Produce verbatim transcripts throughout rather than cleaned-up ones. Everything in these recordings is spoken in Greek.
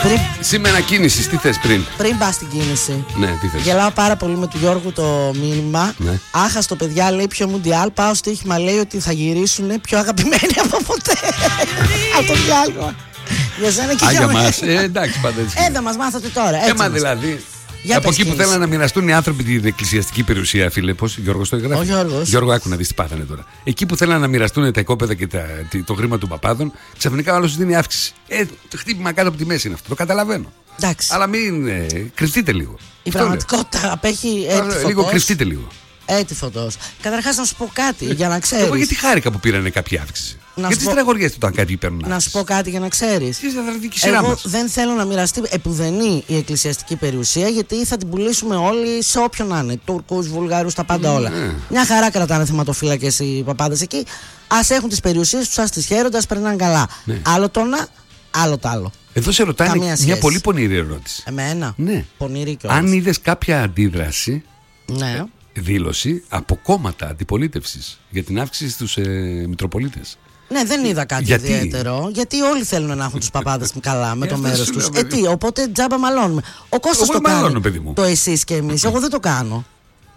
Πριν... Σήμερα κίνηση, τι θες πριν? Πριν πας στην κίνηση. Ναι, τι θες? Γελάω πάρα πολύ με του Γιώργου το μήνυμα. Ναι. Άχαστο παιδιά, λέει, πιο Μουντιάλ. Πάω στοίχημα, λέει ότι θα γυρίσουν πιο αγαπημένοι από ποτέ. Από το διάλογο. Για σένα και για μένα. Ε, εντάξει, πάντα έτσι. Ε, θα μας μάθατε τώρα. Έμα δηλαδή. Για από εκεί κίνηση. που θέλουν να μοιραστούν οι άνθρωποι την εκκλησιαστική περιουσία, φίλε. Πώς, Γιώργος το έγραφε. Ο Γιώργος. Γιώργο, άκου να δεις τι πάθανε τώρα. Εκεί που θέλουν να μοιραστούν τα οικόπεδα και τα, το χρήμα των παπάδων, ξαφνικά ο άλλος σου δίνει αύξηση. Ε, το χτύπημα κάτω από τη μέση είναι αυτό. Το καταλαβαίνω. Εντάξει. Αλλά μην ε, κρυφτείτε λίγο. Η πραγματικότητα απέχει έτη Λίγο κρυφτείτε λίγο. Έτη φωτός. Καταρχάς να σου πω κάτι για να ξέρεις. Εγώ γιατί χάρηκα που πήρανε κάποια αύξηση. Να γιατί πω... στραγωριέστε όταν κάποιοι παίρνουν αύξηση. Να σου πω κάτι για να ξέρεις. Εγώ μας. Δεν θέλω να μοιραστεί επουδενή η εκκλησιαστική περιουσία, γιατί θα την πουλήσουμε όλοι σε όποιον να είναι. Τούρκους, Βουλγαρούς, τα πάντα όλα. Mm. Μια χαρά κρατάνε θεματοφύλακες οι παπάδες εκεί. Ας έχουν τις περιουσίες τους, ας τις χαίρονται, ας περνάνε καλά. Ναι. Άλλο το ένα, άλλο το άλλο. Εδώ σε ρωτάνε μια πολύ πονηρή ερώτηση. Εμένα. Ναι. Πονηρή κιόλας. Αν είδες κάποια αντίδραση. Ναι. Δήλωση από κόμματα αντιπολίτευσης για την αύξηση στους ε, Μητροπολίτες. Ναι, δεν είδα κάτι γιατί? ιδιαίτερο. Γιατί όλοι θέλουν να έχουν τους παπάδες καλά με το μέρος τους. Ε, τι, οπότε τζάμπα μαλώνουμε. Ο Κώστας το κάνει. Παιδί μου. Το εσείς και εμείς. Εγώ δεν το κάνω.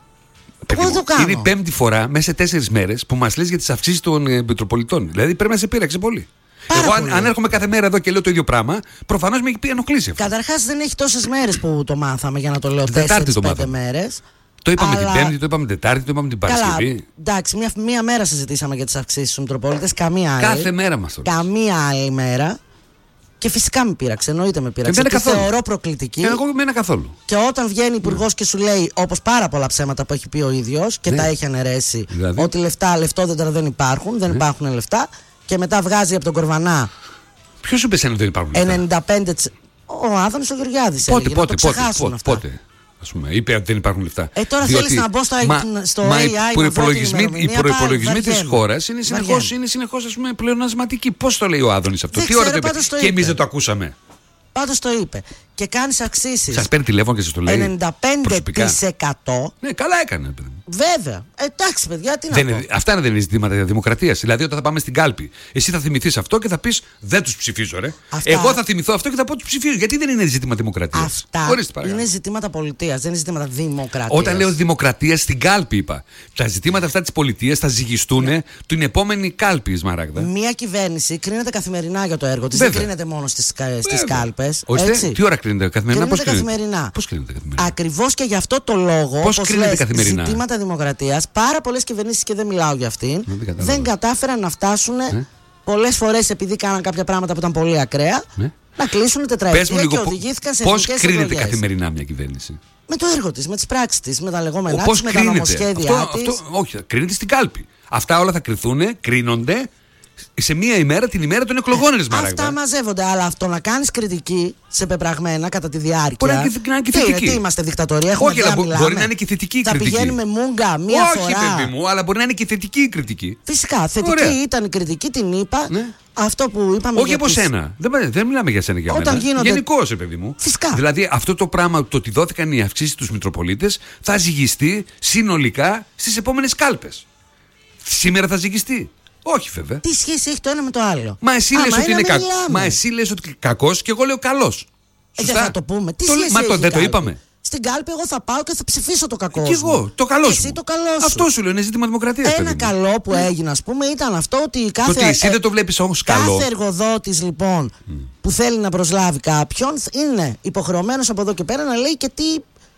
Παιδί Εγώ δεν το κάνω. Είναι η πέμπτη φορά μέσα σε τέσσερις μέρες που μας λες για τις αυξήσεις των ε, Μητροπολιτών. Δηλαδή πρέπει να σε πείραξε πολύ. Πάρα Εγώ, αν, αν έρχομαι κάθε μέρα εδώ και λέω το ίδιο πράγμα, προφανώς με έχει πει ενοχλήσει. Καταρχάς δεν έχει τόσες μέρες που το μάθαμε για να το λέω. τέσσερις πέντε μέρες. Το είπαμε αλλά... την Πέμπτη, το είπαμε την Τετάρτη, το είπαμε την Παρασκευή. Καλά, εντάξει, μία, μία μέρα συζητήσαμε για τις αυξήσεις στους Μητροπολίτες, καμία άλλη. Κάθε μέρα μας το Καμία άλλη μέρα. Και φυσικά με πείραξε, εννοείται με πείραξε. Και θεωρώ προκλητική. Και εγώ με ένα καθόλου. Και όταν βγαίνει υπουργός mm. και σου λέει, όπως πάρα πολλά ψέματα που έχει πει ο ίδιος και ναι. τα έχει αναιρέσει, δηλαδή. Ότι λεφτά, λεφτόδεντρα δεν υπάρχουν, δεν ναι. υπάρχουν λεφτά. Και μετά βγάζει από τον Κορβανά. Ποιος σου είπε ότι δεν υπάρχουν λεφτά? ενενήντα πέντε τοις εκατό Ο Άδωνης ο Γεωργιάδης. Πότε, έλεγε, πότε, να το πότε, πότε, αυτά. πότε. Ας πούμε, είπε ότι δεν υπάρχουν λεφτά. Ε, τώρα θέλεις να μπω στο, μα, στο μα, έι άι. Οι προϋπολογισμοί της χώρας είναι συνεχώς, είναι συνεχώς ας πούμε, πλεονασματικοί. Πώς το λέει ο Άδωνης αυτό? Δεν Τι ώρα το είπε? Και εμείς δεν το ακούσαμε. Πάντως το είπε. Και κάνεις αυξήσεις. Σας παίρνει τηλέφωνο και σας το λέει. ενενήντα πέντε τοις εκατό. Ναι, καλά έκανε. Βέβαια. Εντάξει, παιδιά, τι να δεν πω. Είναι, αυτά δεν είναι ζητήματα δημοκρατίας. Δηλαδή, όταν θα πάμε στην κάλπη, εσύ θα θυμηθείς αυτό και θα πεις δεν τους ψηφίζω, ρε. Αυτά... Εγώ θα θυμηθώ αυτό και θα πω τους ψηφίζω. Γιατί δεν είναι ζήτημα δημοκρατίας? Αυτά είναι ζητήματα πολιτείας, δεν είναι ζητήματα δημοκρατίας. Όταν λέω δημοκρατία στην κάλπη, είπα. Τα ζητήματα αυτά της πολιτείας θα ζυγιστούν yeah. την επόμενη κάλπη, Σμαράγδα. Μία κυβέρνηση κρίνεται καθημερινά για το έργο της. Δεν κρίνεται μόνο στις κάλπες. Τι ώρα κρίνεται καθημερινά? Πώς καθημερινά. Πώς κρίνεται καθημερινά? Ακριβώς και γι' αυτό το λόγο. Πώς κρίνεται καθημερινά? Ζητήματα δημοκρατίας, πάρα πολλές κυβερνήσεις, και δεν μιλάω για αυτήν, δεν, δεν κατάφεραν να φτάσουν ναι. πολλές φορές, επειδή κάναν κάποια πράγματα που ήταν πολύ ακραία, ναι. να κλείσουν τετραετία και οδηγήθηκαν σε εθνικές εκλογές. Πώς κρίνεται καθημερινά μια κυβέρνηση? Με το έργο της, με τις πράξεις της, με τα λεγόμενά της, με τα νομοσχέδιά αυτό, της. Αυτό, όχι, κρίνεται στην κάλπη. Αυτά όλα θα κρυθούν, κρίνονται σε μία ημέρα, την ημέρα των εκλογών, ρε Σμαράγδα. Αυτά μαζεύονται, αλλά αυτό να κάνεις κριτική σε πεπραγμένα κατά τη διάρκεια. Μπορεί να είναι και θετική. Τι είμαστε, δικτατορία, έχουμε όχι, αλλά μπορεί να είναι και θετική η κριτική. Θα πηγαίνουμε μούγκα μία όχι, φορά. Όχι, παιδί μου, αλλά μπορεί να είναι και θετική η κριτική. Φυσικά, θετική Ωραία. ήταν η κριτική, την είπα. Ναι. Αυτό που είπαμε. Όχι από τις... σένα. Δεν, δεν μιλάμε για σένα και για Όταν μένα. Γίνονται... Γενικώς, παιδί μου. Φυσικά. Δηλαδή, αυτό το πράγμα, το ότι δόθηκαν οι αυξήσεις στους Μητροπολίτες, θα ζυγιστεί συνολικά στις επόμενες κάλπες. Σήμερα θα ζυγιστεί. Όχι, βέβαια. Τι σχέση έχει το ένα με το άλλο? Μα εσύ λες ότι είναι κακό. Μα εσύ λες ότι είναι κακός και εγώ λέω καλός. Ε, δεν θα το πούμε. Τι το... σχέση Μα έχει το, δεν το είπαμε. Στην κάλπη εγώ θα πάω και θα ψηφίσω το κακό. Και εγώ, το καλό σου. Εσύ το καλό σου. Αυτό σου λέω, είναι ζήτημα δημοκρατίας. Ένα καλό που έγινε, ας πούμε, ήταν αυτό ότι κάθε. Το ότι εσύ δεν το βλέπεις όμως καλό. Κάθε εργοδότης λοιπόν mm. που θέλει να προσλάβει κάποιον είναι υποχρεωμένος από εδώ και πέρα να λέει και τι,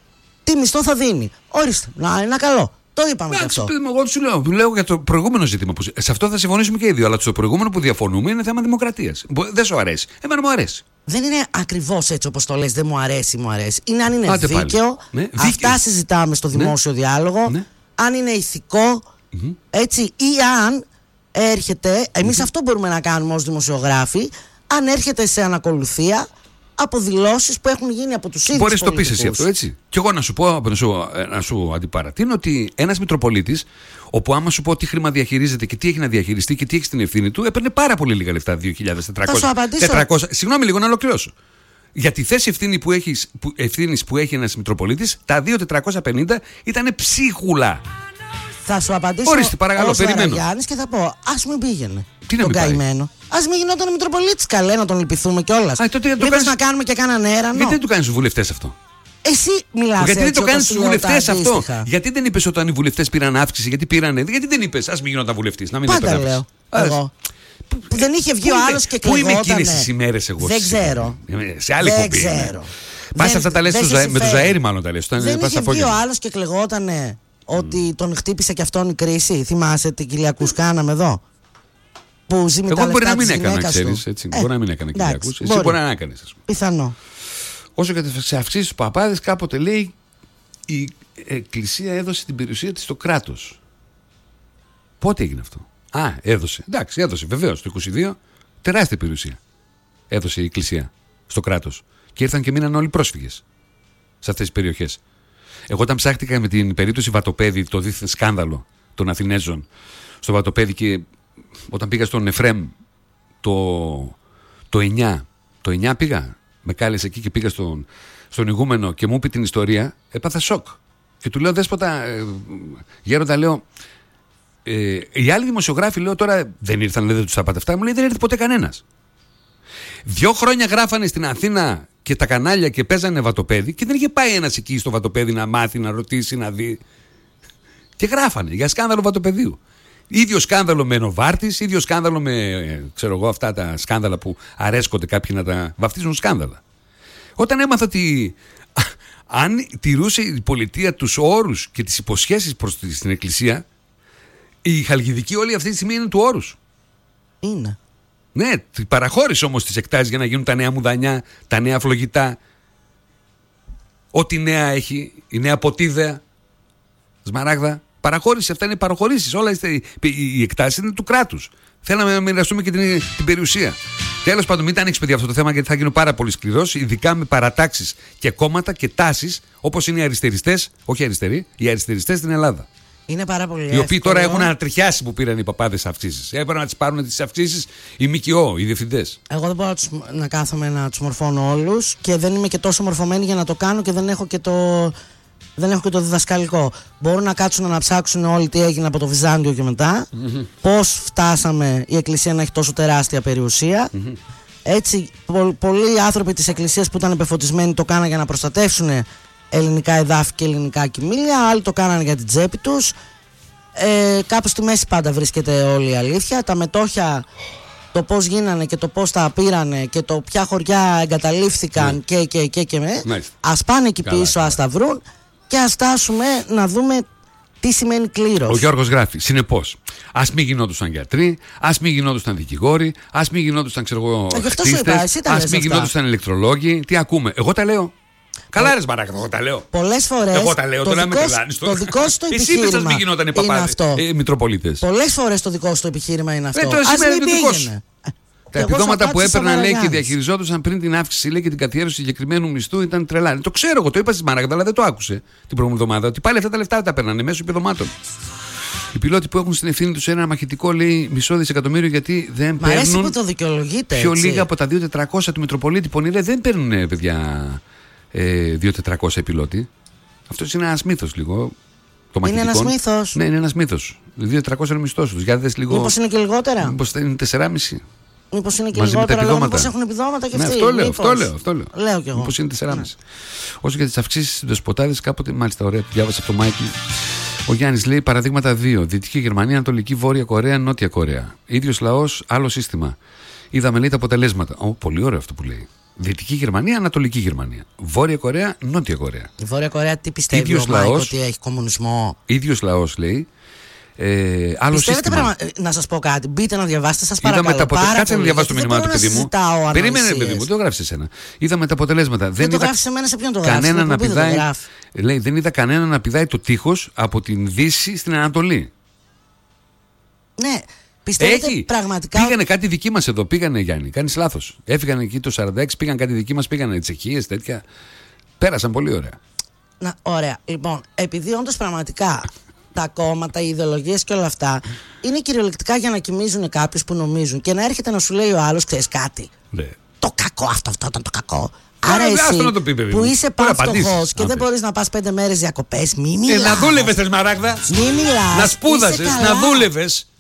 τι μισθό θα δίνει. Ορίστε, να είναι καλό. Το είπαμε και αυτό. Εγώ σου λέω, λέω για το προηγούμενο ζήτημα. Που, σε αυτό θα συμφωνήσουμε και οι δύο. Αλλά το προηγούμενο που διαφωνούμε είναι θέμα δημοκρατίας. Δεν σου αρέσει. Εμένα μου αρέσει. Δεν είναι ακριβώς έτσι όπως το λες. Δεν μου αρέσει, μου αρέσει. Είναι αν είναι Άτε δίκαιο. Ναι, αυτά δίκαιο. Συζητάμε στο δημόσιο ναι. διάλογο. Ναι. Αν είναι ηθικό. Mm-hmm. Έτσι. Ή αν έρχεται. Εμείς mm-hmm. αυτό μπορούμε να κάνουμε ως δημοσιογράφοι. Αν έρχεται σε ανακολουθία από δηλώσεις που έχουν γίνει από τους ίδιους πολιτικούς. Μπορείς το πεις εσύ αυτό, έτσι. Και εγώ να σου πω, να σου, να σου αντιπαρατείνω ότι ένας Μητροπολίτης, όπου άμα σου πω τι χρήμα διαχειρίζεται και τι έχει να διαχειριστεί και τι έχει στην ευθύνη του, έπαιρνε πάρα πολύ λίγα λεφτά, δύο χιλιάδες τετρακόσια. Θα σου απαντήσω. τετρακόσια, συγγνώμη λίγο να ολοκληρώσω. Για τη θέση ευθύνη που, έχεις, που, ευθύνης που έχει ένας Μητροπολίτης, τα δύο χιλιάδες τετρακόσια πενήντα ήταν ψίχουλα. Θα σου απαντήσω. Ορίστε, παρακαλώ, περιμένω. Γιάννης, και θα πω, ας μην πήγαινε. τον καημένο. Ας μην γινόταν Μητροπολίτης, καλέ, να τον λυπηθούμε κιόλας. Μήπως κάνεις... να κάνουμε και κανέναν έρανο. Γιατί δεν του κάνεις στους βουλευτές αυτό? Εσύ μιλάς. Γιατί δεν το κάνεις στους βουλευτές αυτό? Γιατί δεν είπες όταν οι βουλευτές πήραν αύξηση? Γιατί πήρανε? Γιατί δεν είπες ας μην γινόταν βουλευτής? Να μην πάντα λέω. Εγώ. Που, που δεν είχε βγει ο άλλος και κλεγότανε. Πού είμαι εκείνες τις ημέρες εγώ? Δεν ξέρω. Σε άλλη δεν ξέρω. Πας αυτά τα λες με το Ζαέρι, μάλλον τα λες. Δεν είχε βγει ο άλλος και κλεγότανε ότι τον χτύπησε και αυτόν η κρίση. Θυμάσαι την Κυριακούς κάναμε εδώ? Που ζει με τα εγώ μπορεί να μην έκανα, ξέρεις. Ε, μπορεί να μην έκανα Κυριακούς. Εσύ μπορεί να έκανες. Πιθανό. Όσο και σε αυξήσεις τους παπάδες, κάποτε λέει η Εκκλησία έδωσε την περιουσία της στο κράτος. Πότε έγινε αυτό? Α, έδωσε. Εντάξει, έδωσε βεβαίως το είκοσι δύο τεράστια περιουσία. Έδωσε η Εκκλησία στο κράτος. Και ήρθαν και μείναν όλοι πρόσφυγες σε αυτές τις περιοχές. Εγώ όταν ψάχτηκα με την περίπτωση Βατοπέδη, το δίθεν σκάνδαλο των Αθηνέζων στο Βατοπέδη, και όταν πήγα στον Εφρέμ το, το εννιά, το εννιά πήγα, με κάλεσε εκεί και πήγα στον, στον ηγούμενο και μου είπε την ιστορία, έπαθα σοκ. Και του λέω, Δέσποτα, ε, γέροντα, λέω, ε, οι άλλοι δημοσιογράφοι, λέω, τώρα δεν ήρθαν, λέει, δεν τους είπατε αυτά. Μου λέει, δεν ήρθε ποτέ κανένας. Δύο χρόνια γράφανε στην Αθήνα και τα κανάλια και παίζανε Βατοπέδι και δεν είχε πάει ένας εκεί στο Βατοπέδι να μάθει, να ρωτήσει, να δει. Και γράφανε για σκάνδαλο Βατοπεδίου. Ίδιο σκάνδαλο με Νοβάρτης, ίδιο σκάνδαλο με, ξέρω εγώ, αυτά τα σκάνδαλα που αρέσκονται κάποιοι να τα βαφτίζουν σκάνδαλα. Όταν έμαθα ότι αν τηρούσε η πολιτεία τους όρους και τις υποσχέσεις προς την Εκκλησία, η Χαλκιδική όλη αυτή τη στιγμή είναι του όρους. Είναι. Ναι, παραχώρησε όμως τις εκτάσεις για να γίνουν τα νέα μουδανιά, τα νέα φλογητά. Ό,τι νέα έχει, η νέα ποτίδα, Σμαράγδα. Παραχώρησε, αυτά είναι παραχωρήσεις. Όλα οι εκτάσεις είναι του κράτους. Θέλαμε να μοιραστούμε και την, την περιουσία. Τέλος πάντων, μην τα ανοίξει, παιδιά, αυτό το θέμα, γιατί θα γίνει πάρα πολύ σκληρός, ειδικά με παρατάξεις και κόμματα και τάσεις όπως είναι οι αριστεριστές, όχι αριστεροί, οι αριστεριστές στην Ελλάδα. Είναι πάρα πολύ εύκολο. Οι οποίοι τώρα έχουν ανατριχιάσει που πήραν οι παπάδες αυξήσεις. Έπρεπε να τις πάρουν τις αυξήσεις οι ΜΚΟ, οι διευθυντές. Εγώ δεν μπορώ να, τους, να κάθομαι να τους μορφώνω όλους και δεν είμαι και τόσο μορφωμένη για να το κάνω και δεν έχω και το, δεν έχω και το διδασκαλικό. Μπορούν να κάτσουν να ψάξουν όλοι τι έγινε από το Βυζάντιο και μετά. Mm-hmm. Πώς φτάσαμε η Εκκλησία να έχει τόσο τεράστια περιουσία. Mm-hmm. Έτσι, πο, πολλοί άνθρωποι της Εκκλησίας που ήταν επεφωτισμένοι το κάναν για να προστατεύσουν ελληνικά εδάφη και ελληνικά κοιμήλια, άλλοι το κάνανε για την τσέπη τους. Ε, κάπου στη μέση πάντα βρίσκεται όλη η αλήθεια. Τα μετόχια, το πώς γίνανε και το πώς τα πήρανε και το ποια χωριά εγκαταλείφθηκαν mm. και και και και με. Nice. Ας πάνε εκεί καλά, πίσω, καλά. Ας τα βρουν και ας φτάσουμε να δούμε τι σημαίνει κλήρωση. Ο Γιώργος γράφει, συνεπώς, ας μην γινόντουσαν γιατροί, ας μην γινόντουσαν δικηγόροι, ας μην γινόντουσαν, ξέρω εγώ, χτίστες, ας μην γινόντουσαν ηλεκτρολόγοι. Τι ακούμε? Εγώ τα λέω. Καλά, ρε Σμαράγδα, εγώ τα λέω. Πολλές φορές. Εγώ τα λέω, τώρα με τρελάνεις. Το δικό σου το επιχείρημα. Εσύ είπες μην γινόταν οι παπάδες, οι Μητροπολίτες. Πολλές φορές το δικό σου το επιχείρημα είναι αυτό. Ε, τώρα σήμερα είναι το δικό σου. Τα επιδόματα που έπαιρναν, λέει, και διαχειριζόντουσαν πριν την αύξηση, λέει, και την καθιέρωση συγκεκριμένου μισθού ήταν τρελά. Το ξέρω εγώ, το είπα στη Σμαράγδα, αλλά δεν το άκουσε την προηγούμενη εβδομάδα. Ότι πάλι αυτά τα λεφτά τα παίρνανε μέσω επιδομάτων. Οι πιλότοι που έχουν στην ευθύνη τους ένα μαχητικό, λέει, μισό δισεκατομμύριο, γιατί δεν Μ' αρέσει παίρνουν. Που το δικαιολογείτε, πιο λίγα από τα δύο χιλιάδες τετρακόσια του Μητροπολίτη Πονηρέ. Δεν παίρνουν, παιδιά, ε, δύο χιλιάδες τετρακόσια οι πιλότοι. Αυτό είναι ένας μύθος λίγο. Το είναι ένας μύθος. Ναι, είναι ένας μύθος. δύο χιλιάδες τετρακόσια είναι ο μισθός τους. Για δες λίγο. Μήπως είναι και λιγότερα. Μήπως είναι τέσσερα κόμμα πέντε. Μήπως είναι και λιγότερα, αλλά μήπως έχουν επιδόματα και ναι, αυτοί. Αυτό λέω, αυτό λέω, αυτό λέω. Λέω κι εγώ. Μήπως είναι τέσσερα κόμμα πέντε. Ναι. Όσο για τις αυξήσεις στους δεσποτάδες, κάποτε, μάλιστα, ωραία, διάβασα από το Μάικλ. Ο Γιάννης λέει παραδείγματα δύο. Δυτική Γερμανία, Ανατολική, Βόρεια Κορέα, Νότια Κορέα. Ίδιος λαός, άλλο σύστημα. Είδαμε, λέει, τα αποτελέσματα. Ω, πολύ ωραίο αυτό που λέει. Δυτική Γερμανία, Ανατολική Γερμανία. Βόρεια Κορέα, Νότια Κορέα. Η Βόρεια Κορέα τι πιστεύει? Ίδιος ο λαός, ότι έχει κομμουνισμό. Ίδιος λαός, λέει. Ε, άλλο Πιστεύετε πράγμα, να σας πω κάτι, μπείτε να διαβάσετε, σας παρακαλώ. Είδαμε τα... Κάτσε να διαβάσω το μήνυμα του, παιδί μου. Περίμενε, παιδί μου, το γράφει εσένα. Είδαμε τα αποτελέσματα. Δεν, δεν είδα... το γράφει σε μένα, σε ποιον το γράφει? Κανένα να πηδάει. Λέει, δεν είδα κανένα να πηδάει το τείχος από την Δύση στην Ανατολή. Ναι. Πιστεύετε Έχει. Πραγματικά. Πήγανε κάτι δικοί μας εδώ, πήγανε, Γιάννη. Κάνεις λάθος. Έφυγαν εκεί το σαράντα έξι, πήγαν κάτι δικοί μας, πήγανε Τσεχίες, τέτοια. Πέρασαν πολύ ωραία. Να, ωραία. Λοιπόν, επειδή όντως πραγματικά τα κόμματα, οι ιδεολογίες και όλα αυτά είναι κυριολεκτικά για να κοιμίζουν κάποιους που νομίζουν και να έρχεται να σου λέει ο άλλος, ξέρεις κάτι. Ναι. Το κακό αυτό, αυτό ήταν το κακό. Άρα εσύ να το πει, παιδί, που είσαι πανστοχός και δεν μπορείς να πας πέντε μέρες διακοπές, μη μιλάς. Ε, να δούλευες, Σμαράγδα. Μη μιλάς. Να σπούδασες, να δούλευες.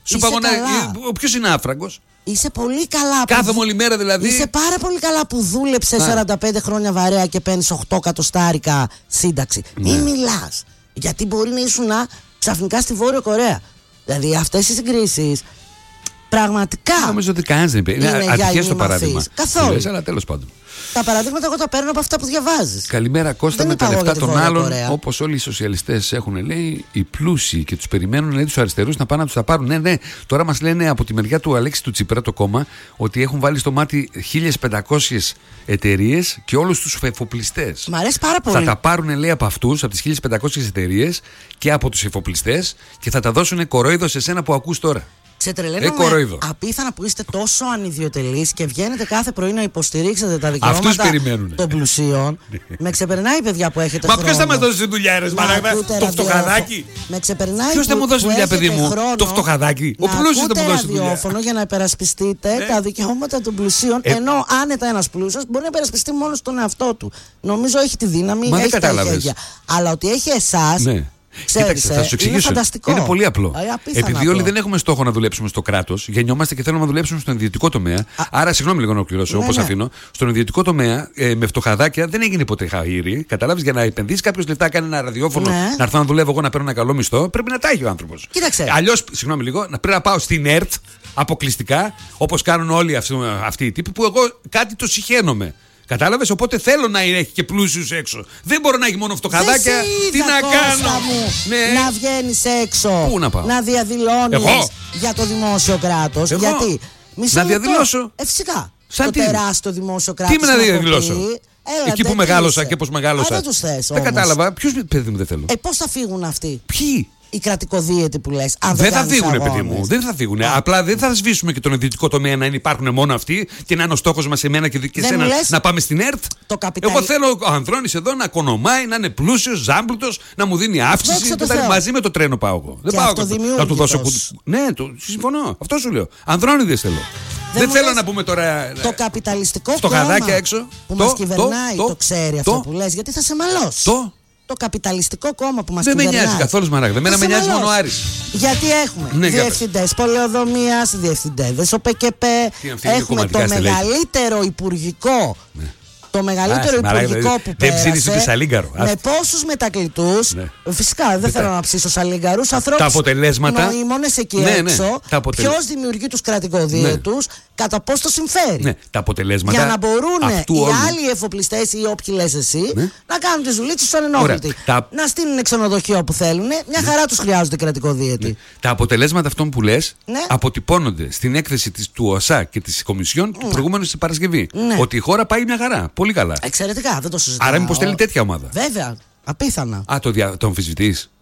Σου είπα εγώ, ποιος είναι άφραγκος? Είσαι πολύ καλά. Κάθε μόλι μέρα δηλαδή. Είσαι πάρα πολύ καλά που δούλεψε Α. σαράντα πέντε χρόνια βαρέα και παίρνεις οκτώ εκατοστάρικα σύνταξη. Ναι. Μην μιλάς. Γιατί μπορεί να ήσουν ξαφνικά στη Βόρεια Κορέα. Δηλαδή αυτές οι συγκρίσεις πραγματικά. Νομίζω ότι κανένας δεν είπε. Είναι ατυχές το παράδειγμα. Καθόλου. Λες, αλλά τέλος πάντων. Τα παραδείγματα εγώ τα παίρνω από αυτά που διαβάζεις. Καλημέρα Κώστα, με τα λεφτά των άλλων. Όπως όλοι οι σοσιαλιστές έχουν, λέει, οι πλούσιοι και τους περιμένουν, λέει, τους αριστερούς να πάνε να τους τα πάρουν. Ναι, ναι. Τώρα μας λένε από τη μεριά του Αλέξη του Τσίπρα, το κόμμα, ότι έχουν βάλει στο μάτι χίλιες πεντακόσιες εταιρείες και όλους τους εφοπλιστές. Μ' αρέσει πάρα πολύ. Θα τα πάρουν, λέει, από αυτούς, από τις χίλιες πεντακόσιες εταιρείες και από τους εφοπλιστές και θα τα δώσουν κορόιδο σε σένα που ακούς τώρα. Ξετρελαίνομαι απίθανα που είστε τόσο ανιδιοτελείς και βγαίνετε κάθε πρωί να υποστηρίξετε τα δικαιώματα των πλουσίων. Με ξεπερνάει, παιδιά, που έχετε Μα χρόνο. Μα ποιος θα μας δώσει δουλειά, ρε Μαράγδα? Το φτωχαδάκι. Με ξεπερνάει. Ποιος θα μου δώσει δουλειά, παιδί μου? Το φτωχαδάκι. Ο πλούσιος θα μου δώσει δουλειά. ραδιόφωνο για να υπερασπιστείτε ναι. τα δικαιώματα των πλουσίων. Ε... Ενώ άνετα ένας πλούσιος μπορεί να υπερασπιστεί μόνο στον εαυτό του. Νομίζω έχει τη δύναμη, Μα έχει τα χέρια. Αλλά ότι έχει εσάς. Κοίταξε, θα σου εξηγήσω. Είναι, είναι πολύ απλό. Επειδή απλό. όλοι δεν έχουμε στόχο να δουλέψουμε στο κράτος, γεννιόμαστε και θέλουμε να δουλέψουμε στον ιδιωτικό τομέα. Α, Άρα, συγγνώμη λίγο να ολοκληρώσω, ναι, όπως ναι. αφήνω. Στον ιδιωτικό τομέα, ε, με φτωχαδάκια δεν έγινε ποτέ χαΐρι. Καταλάβεις, για να επενδύσει κάποιο λεφτά, κάνει ένα ραδιόφωνο, ναι. να έρθω να δουλεύω εγώ να παίρνω ένα καλό μισθό, πρέπει να τα έχει ο άνθρωπος. Αλλιώς, συγγνώμη λίγο, να πρέπει να πάω στην ΕΡΤ αποκλειστικά, όπως κάνουν όλοι αυτοί, αυτοί οι τύποι, που εγώ κάτι το συχαίνομαι. Κατάλαβες, οπότε θέλω να έχει και πλούσιους έξω. Δεν μπορώ να έχει μόνο φτωχαδάκια. Τι να κάνω. Μου, ναι. Να βγαίνεις έξω. Πού να πάω? Να διαδηλώνεις για το δημόσιο κράτος. Εγώ? Γιατί. Να διαδηλώσω. Ε, φυσικά. Σαν το τι? τεράστιο δημόσιο κράτος. Τι με να διαδηλώσω? Έλα, εκεί που μεγάλωσα και πώς μεγάλωσα. Α, δεν τους θες, δεν κατάλαβα. Ποιους παιδί μου δεν θέλω? Ε, πώς θα φύγουν αυτοί? Ποιοι? Οι κρατικοδίαιτοι που λες. Αν δεν, δεν θα φύγουν, παιδί μου. Δεν θα φύγουν. Απλά δεν θα σβήσουμε και τον ιδιωτικό τομέα να υπάρχουν μόνο αυτοί και να είναι ο στόχος μας εμένα και, και σένα να πάμε στην ΕΡΤ. Καπιταλ... Εγώ θέλω ο Ανδρώνης εδώ να κονομάει, να είναι πλούσιος, ζάμπλουτος, να μου δίνει αύξηση. Και τα... μαζί με το τρένο πάω εγώ. Δεν πάω να του δώσω. Ναι, το... συμφωνώ. Αυτό σου λέω. Ανδρώνιδες θέλω. Δεν, δεν θέλω λες, να πούμε τώρα. Το καπιταλιστικό κόμμα έξω, που το, μας κυβερνάει το, το ξέρει το, αυτό που λες, γιατί θα σε μαλώσει. Το, το καπιταλιστικό κόμμα που μας δεν κυβερνάει. Δεν με νοιάζει καθόλου Σμαράγδα. Εμένα με νοιάζει μόνο ο Άρης. Γιατί έχουμε ναι, διευθυντές πολεοδομίας, διευθυντές ΟΠΕΚΕΠΕ, έχουμε το μεγαλύτερο υπουργικό. Ναι. Το μεγαλύτερο Άς, υπουργικό μαρά, που δεν πέρασε με πόσους μετακλητούς. Ναι. Φυσικά δεν Μετά. θέλω να ψήσω σαλίγκαρους. Ανθρώπους νοήμονες εκεί ναι, έξω. Ναι, αποτελε... Ποιος δημιουργεί τους κρατικοδίαιτους, ναι. κατά πώς το συμφέρει. Ναι, τα αποτελέσματα. Για να μπορούν οι όλου. άλλοι εφοπλιστές ή όποιοι λες εσύ ναι. να κάνουν τις δουλίτσες στους ανενόχλητοι. Τα... Να στείλουν ξενοδοχείο που θέλουν. Μια χαρά τους χρειάζονται κρατικοδίαιτοι. Ναι. Τα αποτελέσματα αυτών που λες ναι. αποτυπώνονται στην έκθεση της, του ΟΣΑ και της Κομισιόν του προηγούμενου στην Παρασκευή. Ότι η χώρα πάει μια χαρά. Πολύ καλά. Εξαιρετικά, δεν το συζητάω. Άρα μήπως θέλει τέτοια ομάδα? Βέβαια, απίθανα. Α, το, δια... το αμφισβητείς?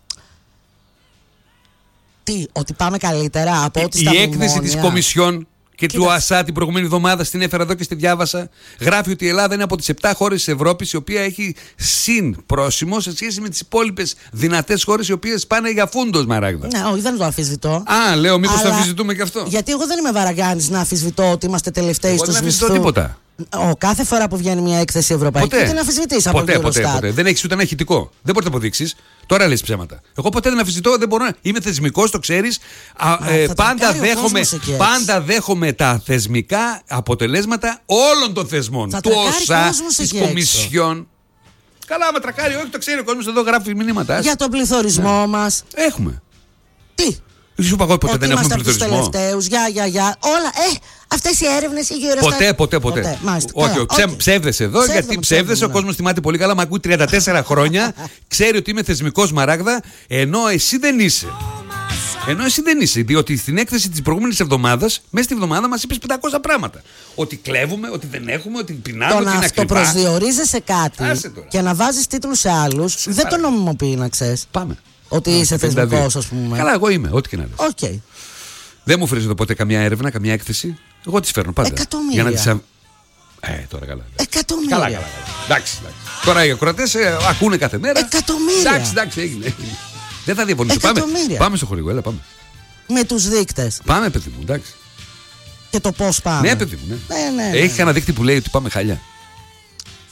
Τι, ότι πάμε καλύτερα από ό,τι στα Η μνημόνια. Έκθεση της Κομισιόν και Κοίτα. του ΟΑΣΑ την προηγούμενη εβδομάδα στην έφερα εδώ και στη διάβασα. Γράφει ότι η Ελλάδα είναι από τις επτά χώρες της Ευρώπης η οποία έχει συν πρόσημο σε σχέση με τις υπόλοιπες δυνατές χώρες οι οποίες πάνε για φούντος, Μαράγδα. Ναι, όχι, δεν το αμφισβητώ. Α, λέω, μήπως το αμφισβητούμε και αυτό. Γιατί εγώ δεν είμαι Βαραγκάνης να αμφισβητώ ότι είμαστε τελευταίοι στους μισθούς. Δεν αμφισβητώ τίποτα. Ο, κάθε φορά που βγαίνει μια έκθεση ευρωπαϊκή, ποτέ. δεν αμφισβητείς από ποτέ, το ποτέ, ποτέ. Δεν έχεις ούτε ένα ηχητικό. Δεν μπορείς να αποδείξεις. Τώρα λες ψέματα. Εγώ ποτέ δεν αμφισβητώ, δεν μπορώ να. Είμαι θεσμικός, το ξέρεις. Ε, πάντα, δέχομαι, πάντα δέχομαι τα θεσμικά αποτελέσματα όλων των θεσμών. Θα του ΟΣΑ, της Κομισιόν. Καλά, με τρακάρει, όχι, το ξέρει ο κόσμος εδώ, γράφει μηνύματα. Για τον πληθωρισμό ναι. μας. Έχουμε. Τι. Σου είπα εγώ ποτέ ότι δεν έχουμε πληθωρισμό. Τους τελευταίους, για, για, για. Όλα. Ε, αυτές οι έρευνες, οι γύρω ποτέ, ποτέ, ποτέ, ποτέ. Μάλιστα. Όχι, Καλά, ψε, okay. ψεύδεσαι εδώ, ψεύδομαι, γιατί ψεύδεσαι. Ο κόσμος θυμάται πολύ καλά. Μ' ακούει τριάντα τέσσερα χρόνια. Ξέρει ότι είμαι θεσμικός, Μαράγδα, ενώ εσύ δεν είσαι. Ενώ εσύ δεν είσαι, διότι στην έκθεση της προηγούμενης εβδομάδας, μέσα στη εβδομάδα μας είπες πεντακόσια πράγματα. Ότι κλέβουμε, ότι δεν έχουμε, ότι πεινάμε, ότι είναι ακριβά. Το να αυτοπροσδιορίζεσαι κάτι και να βάζεις τίτλους σε άλλους δεν το νομιμοποιεί, να ξέρεις. Πάμε. Ότι είσαι θεσμικός, ας πούμε. Καλά, εγώ είμαι, ό,τι και να λες. Okay. Δεν μου φέρεις εδώ ποτέ καμιά έρευνα, καμιά έκθεση. Εγώ τις φέρνω πάντα. Εκατομμύρια. Για να τις. Ε, τώρα καλά. Εκατομμύρια. Καλά, καλά, καλά. Εντάξει, εντάξει. Τώρα οι ακροατές ε, ακούνε κάθε μέρα. Εκατομμύρια. Εντάξει, εντάξει, έγινε. έγινε. Δεν θα διαφωνήσω. Πάμε, πάμε στο χορηγό, έλα, πάμε. Με τους δείκτες. Πάμε, παιδί μου, εντάξει. Και το πώς πάμε. Ναι, παιδί μου, ναι. Ναι, ναι, ναι. Έχει ένα δείκτη που λέει ότι πάμε χαλιά.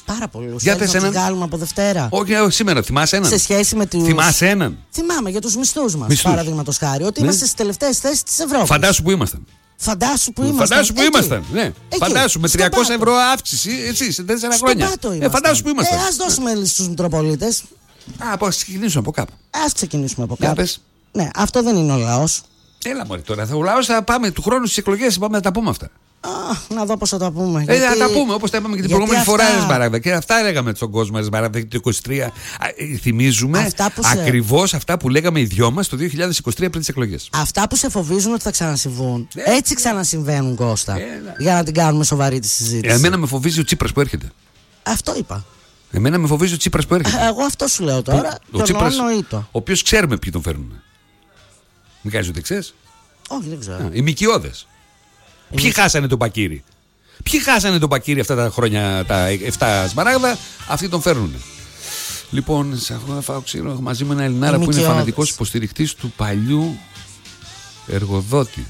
Πάρα πολλούς. Για πες έναν. Να βγάλουμε από Δευτέρα. Όχι, όχι, σήμερα. Θυμάσαι έναν. Σε σχέση με τους... Θυμάσαι έναν. Θυμάμαι για τους μισθούς μας. Παραδείγματος χάρη. Ότι ναι. είμαστε στις τελευταίες θέσεις της Ευρώπης. Φαντάσου που ήμασταν. Φαντάσου που ήμασταν. Φαντάσου που ήμασταν. Ναι. Φαντάσου με τριακόσια ευρώ αύξηση εσύ σε τέσσερα χρόνια. Ε, φαντάσου που ήμασταν. Ε, ας δώσουμε στους Μητροπολίτες. Α, ας ξεκινήσουμε από κάπου. Ας ξεκινήσουμε από κάπου. Πες. Ναι, αυτό δεν είναι ο λαός. Έλα μωρή τώρα. Ο λαός θα πάμε του χρόνου στις εκλογές. Πάμε να τα πούμε αυτά. Ah, να δω πώς θα τα πούμε. Ε, γιατί... Να τα πούμε όπως τα είπαμε και την προηγούμενη αυτά... φορά, Εσμαράγδα. Και αυτά λέγαμε στον κόσμο, Εσμαράγδα, το είκοσι τρία. Θυμίζουμε αυτά σε... ακριβώς αυτά που λέγαμε οι δυο μας το δύο χιλιάδες είκοσι τρία πριν τις εκλογές. Αυτά που σε φοβίζουν ότι θα ξανασυμβούν. Ε, Έτσι ξανασυμβαίνουν, Κώστα. Ε, για να την κάνουμε σοβαρή τη συζήτηση. Ε, εμένα με φοβίζει ο Τσίπρας που έρχεται. Αυτό είπα. Εμένα με φοβίζει ο Τσίπρας που έρχεται. Ε, εγώ αυτό σου λέω τώρα. Ο Τσίπρας, ο οποίος ξέρουμε ποιοι τον φέρνουν. Μην κάνεις ότι ξέρεις. Όχι, δεν ξέρω. Οι μικιώδες. Ποιοι χάσανε τον Μπακίρι. Ποιοι χάσανε τον Μπακίρι αυτά τα χρόνια, τα επτά, Σμαράγδα, αυτοί τον φέρνουν. Λοιπόν, σε αυτό θα φάω ξύλο. Έχω μαζί με ένα Ελληνάρα που είναι φανατικός υποστηρικτής του παλιού εργοδότη.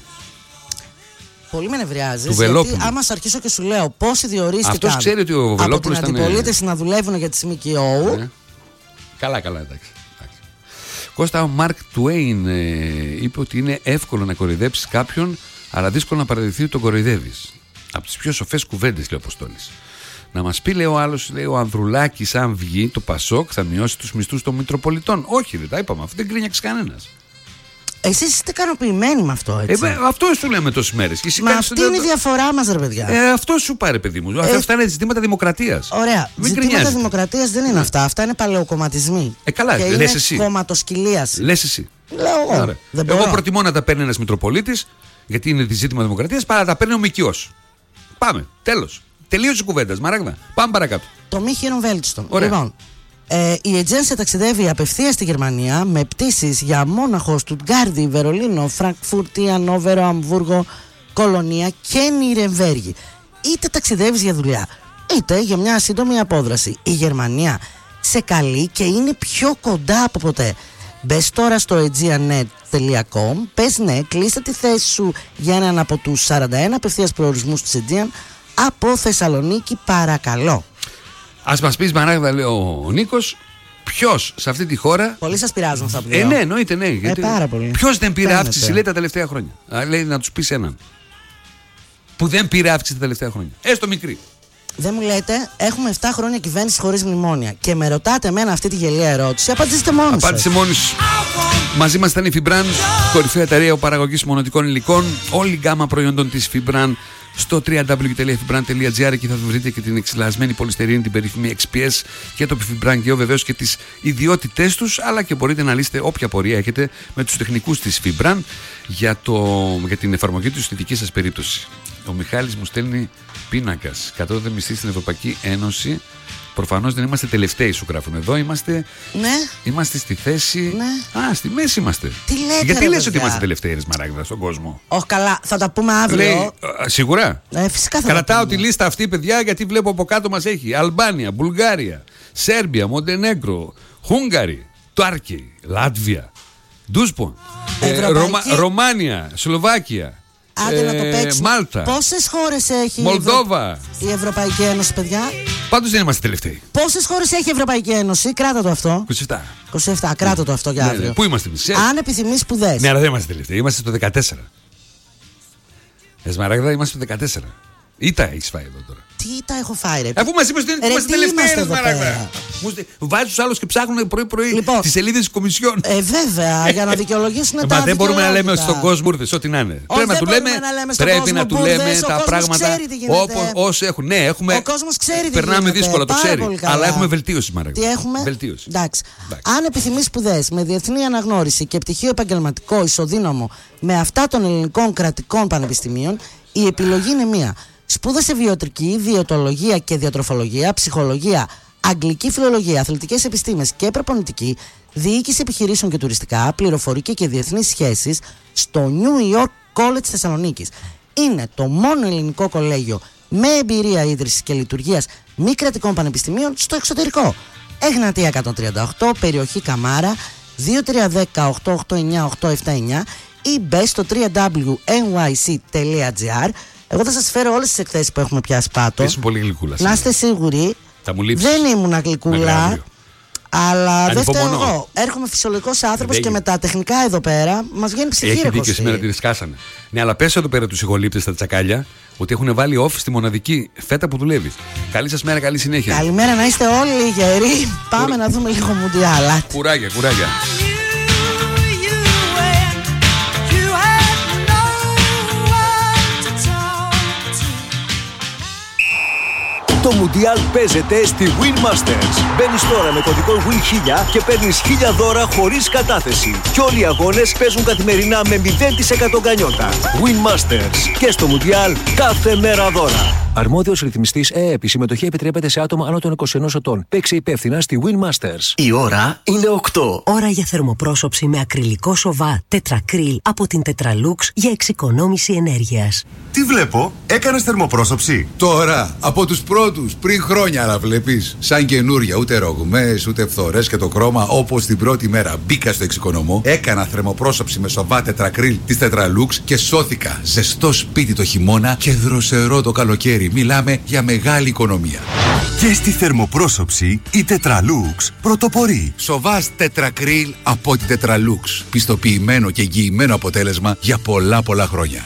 Πολύ με νευριάζει. Γιατί άμα σ' αρχίσω και σου λέω πόσοι διορίστηκαν. Αυτός ξέρει ότι ο Βελόπουλος ήταν. Από την αντιπολίτευση να δουλεύουν για τις ΜΚΟ. Ναι. Καλά, καλά, εντάξει. Κώστα, ο Μαρκ Τουέιν ε, είπε ότι είναι εύκολο να κοροϊδέψεις κάποιον, αλλά δύσκολο να παραδειχθεί ότι τον κοροϊδεύεις. Από τις πιο σοφές κουβέντες, λέει ο Αποστόλης. Να μας πει, λέει ο άλλος, λέει ο Ανδρουλάκης, αν βγει το Πασόκ, θα μειώσει τους μισθούς των Μητροπολιτών. Όχι, δεν τα είπαμε, αυτό δεν κρίνιαξε κανένας. Εσείς είστε ικανοποιημένοι με αυτό, έτσι. Ε, αυτό σου λέμε τόσες μέρες. Μα αυτή το... είναι η διαφορά μας, ρε παιδιά. Ε, αυτό σου πάρε, παιδί μου. Ε, αυτά είναι ζητήματα δημοκρατίας. Ωραία. Μην ζητήματα δημοκρατίας δεν είναι αυτά. Αυτά είναι παλαιοκομματισμοί. Ε, καλά, και λες εσύ. Κομματοσκυλίαση. Λες εσύ. Λέω εγώ. Δεν εγώ προτιμώ να τα παίρνει ένας Μητροπολίτης, γιατί είναι ζήτημα δημοκρατίας, παρά να τα παίρνει ο Μικιός. Πάμε. Τέλος. Τελείωσε η κουβέντα, Σμαράγδα. Πάμε παρακάτω. Το μη χειρον βέλτιστον. Λοιπόν. Ε, η Aegean ταξιδεύει απευθείας στη Γερμανία με πτήσεις για Μόναχο, Στουτγκάρδη, Βερολίνο, Φραγκφούρτη, Ανόβερο, Αμβούργο, Κολονία και Νιρεμβέργη. Είτε ταξιδεύεις για δουλειά, είτε για μια σύντομη απόδραση. Η Γερμανία σε καλεί και είναι πιο κοντά από ποτέ. Μπες τώρα στο aegeanet τελεία com, πες ναι, κλείστε τη θέση σου για έναν από τους σαράντα ένα απευθείας προορισμούς της Aegean από Θεσσαλονίκη, παρακαλώ. Ας μας πεις, Μαράγδα, λέει ο Νίκος, ποιος σε αυτή τη χώρα. Πολύ σας πειράζουν αυτά που λέω. Ε, ναι, εννοείται, ναι. Ε, πάρα πολύ. Ποιος δεν πήρε αύξηση, λέει, τα τελευταία χρόνια. Α, λέει να τους πεις έναν. Που δεν πήρε αύξηση τα τελευταία χρόνια. Έστω μικρή. Δεν μου λέτε, έχουμε επτά χρόνια κυβέρνηση χωρίς μνημόνια. Και με ρωτάτε εμένα αυτή τη γελία ερώτηση, απαντήστε μόνοι σας. Απάντησε μόνοι σου. Μαζί μας ήταν η Fibran, κορυφαία εταιρεία παραγωγής μονοτικών υλικών. Όλη η γκάμα προϊόντων της Fibran στο double-u double-u double-u τελεία fibran τελεία gr. Εκεί θα βρείτε και την εξυλασμένη πολυστερίνη, την περίφημη εξ πι ες και το Fibran Geo, βεβαίως και τις ιδιότητές τους, αλλά και μπορείτε να λύσετε όποια πορεία έχετε με τους τεχνικούς της Fibran για, το, για την εφαρμογή τους στη δική σας περίπτωση. Ο Μιχάλης μου στέλνει πίνακας. Κατώτατη μισθή στην Ευρωπαϊκή Ένωση. Προφανώς δεν είμαστε τελευταίοι, σου γράφουν εδώ. Είμαστε, ναι. είμαστε στη θέση. Ναι. Α, στη μέση είμαστε. Τι λέτε, γιατί ρε, λες παιδιά. ότι είμαστε τελευταίοι, Σμαράγδα, στον κόσμο? Όχι, καλά, θα τα πούμε αύριο. Λέει, σίγουρα. Ε, φυσικά θα Κρατάω τα τη λίστα αυτή, παιδιά, γιατί βλέπω από κάτω μας έχει Αλμπάνια, Βουλγάρια, Σέρμπια, Μοντενέγκρο, Χούγγαρη, Τουρκία, Λάτβια, Ντούσπον, ε, Ρωμα, Ρωμάνια, Σλοβάκια. Άντε να το παίξουμε. Μάλτα. Πόσες χώρες έχει Μολδόβα. η Ευρωπαϊκή Ένωση, παιδιά? Πάντως δεν είμαστε τελευταίοι. Πόσες χώρες έχει η Ευρωπαϊκή Ένωση? Κράτα το αυτό. είκοσι επτά. είκοσι επτά, κράτα το αυτό για αύριο. Ναι, ναι. Πού είμαστε εμείς? Αν επιθυμείς σπουδές. Ναι, αλλά δεν είμαστε τελευταίοι. Είμαστε στο δεκατέσσερα. Εσμαράγδα, είμαστε στο δεκατέσσερα. Ήτα έχεις φάει εδώ τώρα. Τι ήτα έχω φάει, ρε? Αφού μας είπες ότι είμαστε τελευταίοι, Εσμαράγδα. Βάζεις τους άλλους και ψάχνουν πρωί-πρωί λοιπόν, τις σελίδες της Κομισιόν. Ε, βέβαια, για να δικαιολογήσουν τα Μα δεν μπορούμε να λέμε στον κόσμο ήρθες, ό,τι να είναι. Πρέπει να του λέμε, πρέπει να του λέμε τα πράγματα όπως έχουν. Ναι, έχουμε. Ο κόσμος ξέρει τι περνάμε γίνεται, δύσκολα, το ξέρει. Αλλά έχουμε βελτίωση, Μαράγδα. Τι έχουμε? Βελτίωση. Εντάξει. Αν επιθυμείς σπουδές με διεθνή αναγνώριση και πτυχίο επαγγελματικό ισοδύναμο με αυτά των ελληνικών κρατικών πανεπιστημίων, η επιλογή είναι μία. Σπούδασε βιοτρική, διαιτολογία και διατροφολογία, ψυχολογία, αγγλική φιλολογία, αθλητικές επιστήμες και προπονητική, διοίκηση επιχειρήσεων και τουριστικά, πληροφορική και διεθνείς σχέσεις στο New York College Θεσσαλονίκης. Είναι το μόνο ελληνικό κολέγιο με εμπειρία ίδρυσης και λειτουργίας μη κρατικών πανεπιστημίων στο εξωτερικό. Εγνατία εκατόν τριάντα οκτώ, περιοχή Καμάρα, δύο τρία ένα μηδέν οκτώ οκτώ εννιά οκτώ επτά εννιά ή μπε στο double-u double-u double-u τελεία εν γουάι σι τελεία τζι άρ. Εγώ θα σας φέρω όλες τις εκθέσεις που έχουμε πιάσει πάτο. Είσαι πολύ γλυκούλα. Να είστε σίγουροι Δεν ήμουν γλυκούλα. Αλλά δεν φταίω εγώ. Έρχομαι φυσιολογικός άνθρωπος και με τα τεχνικά εδώ πέρα μας βγαίνει ψυχή. Έχει δίκιο σήμερα, τη σκάσανε. Ναι, αλλά πες εδώ πέρα τους ηχολήπτες στα τσακάλια ότι έχουν βάλει off στη μοναδική φέτα που δουλεύει. Καλή σας μέρα, καλή συνέχεια. Καλημέρα, να είστε όλοι γεροί. Πάμε Κουρα... να δούμε λίγο μουντιάλ. Κουράγια, κουράγια. Το Μουντιάλ παίζεται στη Win Masters. Μπαίνεις τώρα με κωδικό Win χίλια και παίρνεις χίλια δώρα χωρίς κατάθεση. Και όλοι οι αγώνες παίζουν καθημερινά με μηδέν τοις εκατό γκανιότα. Win Masters. Και στο Μουντιάλ κάθε μέρα δώρα. Αρμόδιος ρυθμιστής ΕΕΠ. Η συμμετοχή επιτρέπεται σε άτομα άνω των είκοσι ενός ετών. Παίξε υπεύθυνα στη Win Masters. Η ώρα είναι οκτώ. Ώρα για θερμοπρόσωψη με ακριλικό σοβά τετρακρίλ από την Tetralux για εξοικονόμηση ενέργειας. Τι βλέπω, έκανες θερμοπρόσωψη? Τώρα, από τους πρώτους, πριν χρόνια, αλλά βλέπεις. Σαν καινούρια, ούτε ρογμές, ούτε φθορές και το χρώμα, όπως την πρώτη μέρα μπήκα στο εξοικονομώ, έκανα θερμοπρόσωψη με σοβά τετρακρίλ της Tetralux και σώθηκα. Ζεστό σπίτι το χειμώνα και δροσερό το καλοκαίρι. Μιλάμε για μεγάλη οικονομία. Και στη θερμοπρόσωψη η Tetralux πρωτοπορεί. Σοβάς τετρακρίλ από την Tetralux. Πιστοποιημένο και εγγυημένο αποτέλεσμα για πολλά πολλά χρόνια.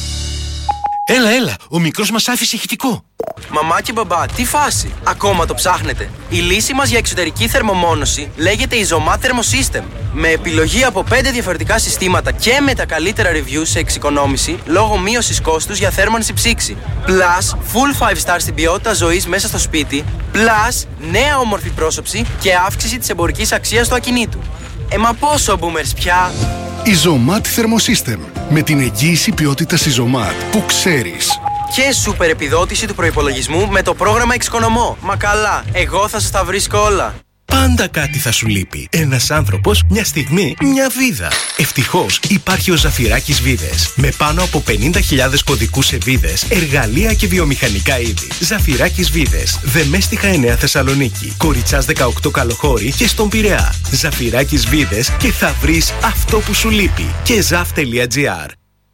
Έλα, έλα, ο μικρός μας άφησε ηχητικό. Μαμά και μπαμπά, τι φάση, ακόμα το ψάχνετε? Η λύση μας για εξωτερική θερμομόνωση λέγεται Isomat Thermosystem. Με επιλογή από πέντε διαφορετικά συστήματα και με τα καλύτερα reviews σε εξοικονόμηση λόγω μείωσης κόστους για θέρμανση ψήξη. Plus, full five star στην ποιότητα ζωής μέσα στο σπίτι. Plus, νέα όμορφη πρόσωψη και αύξηση της εμπορικής αξίας του ακινήτου. Ε, μα πόσο boomers πια! Isomat Thermosystem. Με την εγγύηση ποιότητας Isomat που ξέρεις. Και σούπερ επιδότηση του προϋπολογισμού με το πρόγραμμα Εξοικονομώ. Μα καλά, εγώ θα σας τα βρίσκω όλα. Πάντα κάτι θα σου λείπει. Ένας άνθρωπος, μια στιγμή, μια βίδα. Ευτυχώς υπάρχει ο Ζαφυράκης Βίδες. Με πάνω από πενήντα χιλιάδες κωδικούς σε βίδες, εργαλεία και βιομηχανικά είδη. Ζαφυράκης Βίδες. Δεμέστιχα εννέα Θεσσαλονίκη. Κοριτσάς δεκαοκτώ Καλοχώρη και στον Πειραιά. Ζαφυράκης Βίδες και θα βρεις αυτό που σου λείπει. Και ζαφ τελεία τζι άρ.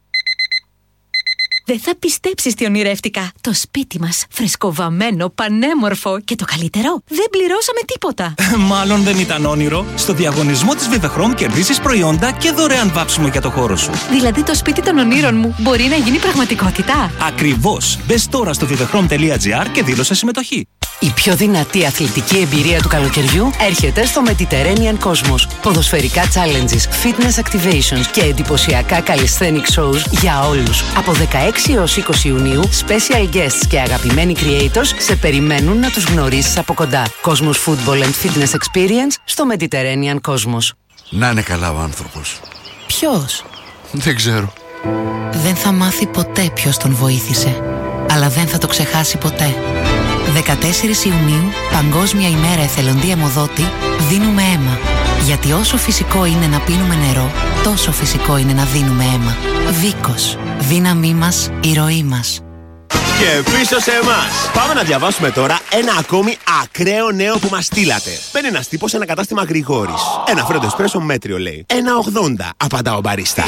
Δεν θα πιστέψεις τι ονειρεύτηκα. Το σπίτι μας, φρεσκοβαμμένο, πανέμορφο και το καλύτερο, δεν πληρώσαμε τίποτα. Μάλλον δεν ήταν όνειρο. Στο διαγωνισμό της Vivechrome κερδίσεις προϊόντα και δωρεάν βάψιμο για το χώρο σου. Δηλαδή το σπίτι των ονείρων μου μπορεί να γίνει πραγματικότητα. Ακριβώς. Μπες τώρα στο vivechrome τελεία τζι άρ και δήλωσε συμμετοχή. Η πιο δυνατή αθλητική εμπειρία του καλοκαιριού έρχεται στο Mediterranean Cosmos. Ποδοσφαιρικά challenges, fitness activations και εντυπωσιακά calisthenic shows για όλους. Από δεκαέξι έως είκοσι Ιουνίου, special guests και αγαπημένοι creators σε περιμένουν να τους γνωρίσεις από κοντά. Cosmos Football and Fitness Experience στο Mediterranean Cosmos. Να είναι καλά ο άνθρωπος. Ποιος? Δεν ξέρω. Δεν θα μάθει ποτέ ποιος τον βοήθησε, αλλά δεν θα το ξεχάσει ποτέ. δεκατέσσερις Ιουνίου, Παγκόσμια ημέρα εθελοντή αιμοδότη, δίνουμε αίμα. Γιατί όσο φυσικό είναι να πίνουμε νερό, τόσο φυσικό είναι να δίνουμε αίμα. Βίκος. Δύναμή μας, η ροή μας. Και πίσω σε εμάς. Πάμε να διαβάσουμε τώρα ένα ακόμη ακραίο νέο που μας στείλατε. Μπαίνει ένας τύπος σε ένα κατάστημα Γρηγόρης. Ένα φρέντο εσπρέσο μέτριο λέει. ένα ογδόντα, απαντά ο μπαρίστα.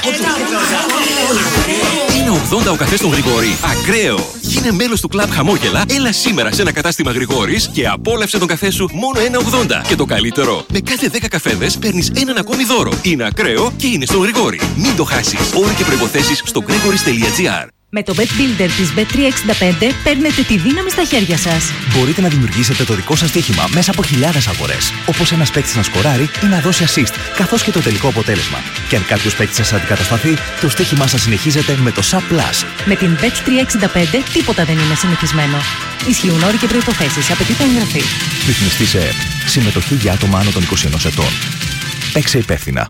Είναι ογδόντα ο καφές των Γρηγόρη. Ακραίο! Γίνε μέλος του κλαμπ Χαμόγελα, έλα σήμερα σε ένα κατάστημα Γρηγόρης και απόλαυσε τον καφέ σου μόνο ένα ογδόντα. Και το καλύτερο, με κάθε δέκα καφέδες παίρνεις έναν ακόμη δώρο. Είναι ακραίο και είναι στον Γρηγόρη. Μην το χάσεις. Όροι και προϋποθέσεις στο gregoris τελεία τζι άρ. Με το Bet Builder της μπετ τριακόσια εξήντα πέντε παίρνετε τη δύναμη στα χέρια σας. Μπορείτε να δημιουργήσετε το δικό σας στοίχημα μέσα από χιλιάδες αγορές. Όπως ένας παίκτης να σκοράρει ή να δώσει assist, καθώς και το τελικό αποτέλεσμα. Και αν κάποιος παίκτης σας αντικατασταθεί, το στοίχημά σας συνεχίζεται με το Sub Plus. Με την μπετ τριακόσια εξήντα πέντε τίποτα δεν είναι συνηθισμένο. Ισχύουν όροι και προϋποθέσεις. Απαιτείται εγγραφή. Ρυθμιστή σε ΕΕΠ. Συμμετοχή για άτομα άνω των είκοσι ενός ετών. Παίξε υπεύθυνα.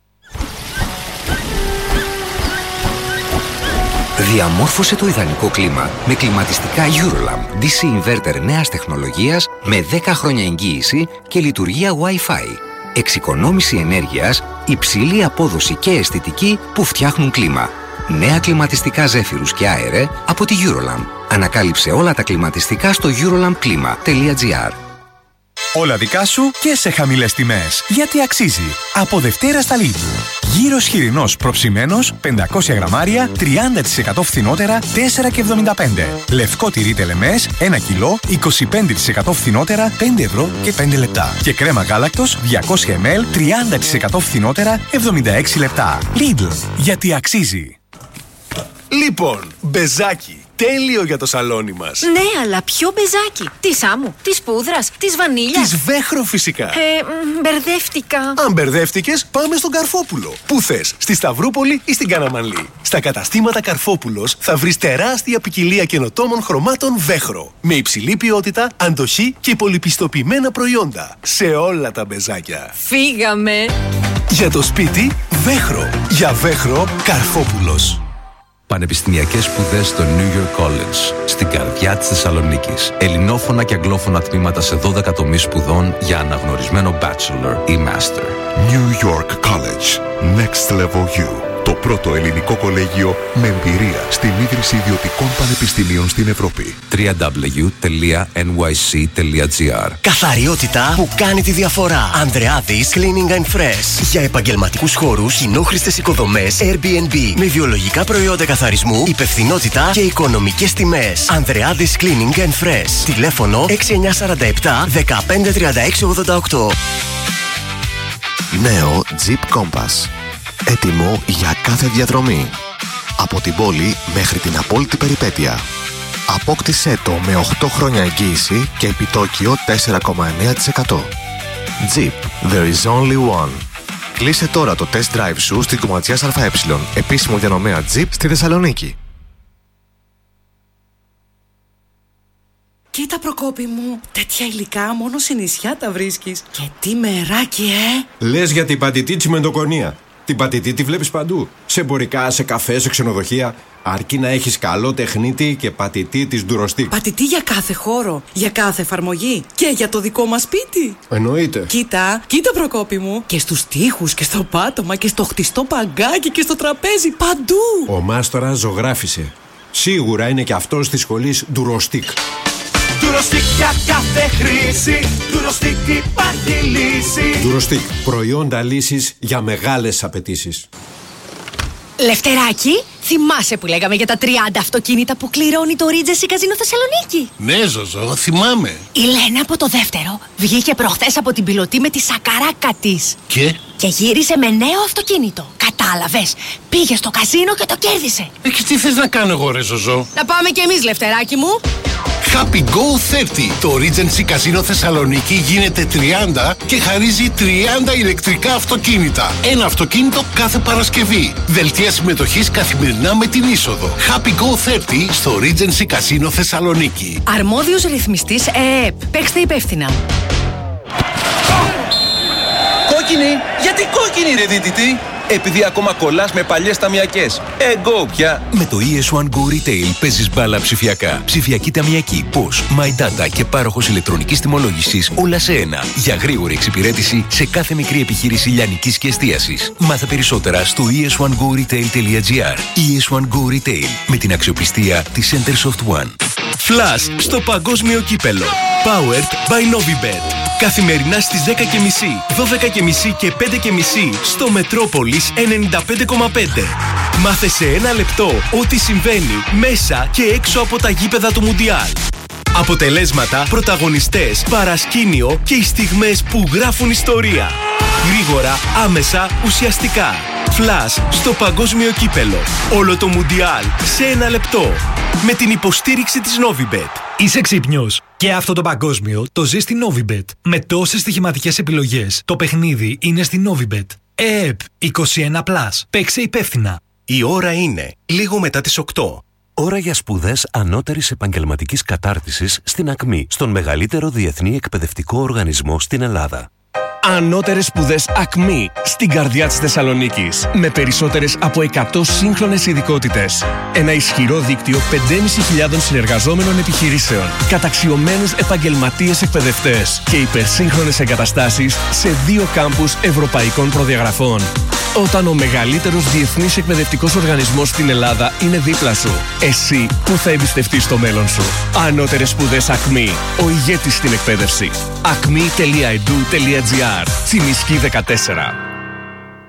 Διαμόρφωσε το ιδανικό κλίμα με κλιματιστικά Eurolamp ντι σι Inverter νέας τεχνολογίας με δέκα χρόνια εγγύηση και λειτουργία Wi-Fi. Εξοικονόμηση ενέργειας, υψηλή απόδοση και αισθητική που φτιάχνουν κλίμα. Νέα κλιματιστικά ζέφυρους και αέρε από τη Eurolamp. Ανακάλυψε όλα τα κλιματιστικά στο eurolamp κλίμα τελεία τζι άρ. Όλα δικά σου και σε χαμηλές τιμές. Γιατί αξίζει. Από Δευτέρα στα Lidl. Γύρος χοιρινός προψημένος, πεντακόσια γραμμάρια, τριάντα τοις εκατό φθηνότερα, τέσσερα και εβδομήντα πέντε. Λευκό τυρί τελεμές, ένα κιλό, είκοσι πέντε τοις εκατό φθηνότερα, πέντε ευρώ και πέντε λεπτά. Και κρέμα γάλακτος, διακόσια μιλιλίτρα, τριάντα τοις εκατό φθηνότερα, εβδομήντα έξι λεπτά. Lidl. Γιατί αξίζει. Λοιπόν, μπεζάκι. Τέλειο για το σαλόνι μας. Ναι, αλλά ποιο μπεζάκι? Της άμμου, της πούδρας, της βανίλια. Της Βέχρο φυσικά. Ε, μπερδεύτηκα. Αν μπερδεύτηκες, πάμε στον Καρφόπουλο. Πού θες, στη Σταυρούπολη ή στην Καναμανλή. Στα καταστήματα Καρφόπουλος θα βρεις τεράστια ποικιλία καινοτόμων χρωμάτων Βέχρο. Με υψηλή ποιότητα, αντοχή και πολυπιστοποιημένα προϊόντα. Σε όλα τα μπεζάκια. Φύγαμε. Για το σπίτι, Βέχρο. Για Βέχρο, Καρφόπουλος. Πανεπιστημιακές σπουδές στο New York College, στην καρδιά της Θεσσαλονίκης. Ελληνόφωνα και αγγλόφωνα τμήματα σε δώδεκα τομείς σπουδών για αναγνωρισμένο bachelor ή master. New York College. Next Level You. Το πρώτο ελληνικό κολέγιο με εμπειρία στην ίδρυση ιδιωτικών πανεπιστημίων στην Ευρώπη. double-u double-u double-u τελεία εν γουάι σι τελεία τζι άρ. Καθαριότητα που κάνει τη διαφορά. Ανδρεάδης Cleaning and Fresh. Για επαγγελματικούς χώρους, κοινόχρηστες οικοδομές, Airbnb. Με βιολογικά προϊόντα καθαρισμού, υπευθυνότητα και οικονομικές τιμές. Ανδρεάδης Cleaning and Fresh. Τηλέφωνο έξι εννιά τέσσερα επτά, δεκαπέντε τριάντα έξι ογδόντα οκτώ. Νέο Jeep Compass. Έτοιμο για κάθε διαδρομή. Από την πόλη μέχρι την απόλυτη περιπέτεια. Απόκτησέ το με οκτώ χρόνια εγγύηση και επιτόκιο τέσσερα κόμμα εννέα τοις εκατό. Jeep. There is only one. Κλείσε τώρα το test drive σου στην Κομματζιάς ΑΕ, επίσημο διανομέα Jeep στη Θεσσαλονίκη. Κοίτα Προκόπη μου, τέτοια υλικά μόνο σε νησιά τα βρίσκεις. Και τι μεράκι, ε! Λες για την πατητή τσιμεντοκονία. Την πατητή τη βλέπεις παντού. Σε εμπορικά, σε καφέ, σε ξενοδοχεία. Αρκεί να έχεις καλό τεχνίτη και πατητή της Ντουροστίκ. Πατητή για κάθε χώρο, για κάθε εφαρμογή και για το δικό μας σπίτι. Εννοείται. Κοίτα, κοίτα Προκόπη μου. Και στους τοίχους και στο πάτωμα και στο χτιστό παγκάκι και στο τραπέζι, παντού. Ο μάστορας ζωγράφισε. Σίγουρα είναι και αυτός της σχολής Ντουροστίκ. Ντουροστίκ για κάθε χρήση. Ντουροστίκ υπάρχει λύση. Ντουροστίκ. Προϊόντα λύσης για μεγάλες απαιτήσεις. Λευτεράκι, θυμάσαι που λέγαμε για τα τριάντα αυτοκίνητα που κληρώνει το Regency Casino Θεσσαλονίκη? Ναι, Ζωζό, θυμάμαι. Η Λένα από το δεύτερο βγήκε προχθές από την πιλωτή με τη σακαράκα της. Και? Και γύρισε με νέο αυτοκίνητο. Κατάλαβες, πήγε στο καζίνο και το κέρδισε. Ε, και τι θες να κάνω εγώ, ρε Ζωζό? Να πάμε κι εμείς, Λευτεράκι μου. Happy Go τριάντα. Το Regency Casino Θεσσαλονίκη γίνεται τριάντα και χαρίζει τριάντα ηλεκτρικά αυτοκίνητα. Ένα αυτοκίνητο κάθε Παρασκευή. Δελτία συμμετοχής καθημερινά με την είσοδο. Happy Go τριάντα στο Regency Casino Θεσσαλονίκη. Αρμόδιος ρυθμιστής ΕΕΠ. Παίξτε υπεύθυνα. Κόκκινη! Γιατί κόκκινη ρε δίτητη? Επειδή ακόμα κολλάς με παλιές ταμιακές. Εγώ πια. Με το ι ες one Go Retail παίζεις μπάλα ψηφιακά. Ψηφιακή ταμιακή, Posh, My Data και πάροχος ηλεκτρονικής τιμολόγησης όλα σε ένα. Για γρήγορη εξυπηρέτηση σε κάθε μικρή επιχείρηση λιανικής και εστίασης. Μάθε περισσότερα στο ι ες one go retail τελεία τζι άρ. ι ες one Go Retail με την αξιοπιστία της Centersoft One. Flash στο παγκόσμιο κύπελο. Powered by Novibet. Καθημερινά στις δέκα και μισή, δώδεκα και μισή και πέντε και μισή στο Μετρόπολης ενενήντα πέντε κόμμα πέντε. Μάθε σε ένα λεπτό ό,τι συμβαίνει μέσα και έξω από τα γήπεδα του Μουντιάλ. Αποτελέσματα, πρωταγωνιστές, παρασκήνιο και οι στιγμές που γράφουν ιστορία. Γρήγορα, άμεσα, ουσιαστικά. Flash στο παγκόσμιο κύπελο. Όλο το Μουντιάλ σε ένα λεπτό. Με την υποστήριξη της Novibet. Είσαι ξύπνιος. Και αυτό το παγκόσμιο το ζει στη Novibet. Με τόσες στοιχηματικές επιλογές, το παιχνίδι είναι στη Novibet. ΕΕΠ είκοσι ένα συν. Παίξε υπεύθυνα. Η ώρα είναι λίγο μετά τις οκτώ. Ώρα για σπουδές ανώτερης επαγγελματικής κατάρτισης στην ΑΚΜΗ, στον μεγαλύτερο διεθνή εκπαιδευτικό οργανισμό στην Ελλάδα. Ανώτερες σπουδές ΑΚΜΗ στην καρδιά της Θεσσαλονίκης. Με περισσότερες από εκατό σύγχρονες ειδικότητες. Ένα ισχυρό δίκτυο πεντέμισι χιλιάδων συνεργαζόμενων επιχειρήσεων. Καταξιωμένους επαγγελματίες εκπαιδευτές. Και υπερσύγχρονες εγκαταστάσεις σε δύο κάμπους ευρωπαϊκών προδιαγραφών. Όταν ο μεγαλύτερος διεθνής εκπαιδευτικός οργανισμός στην Ελλάδα είναι δίπλα σου. Εσύ που θα εμπιστευτείς το μέλλον σου. Ανώτερες σπουδές Ακμή. Ο ηγέτης στην εκπαίδευση. ακμή τελεία ι ντι γιου τελεία τζι άρ. Τσιμισκή δεκατέσσερα.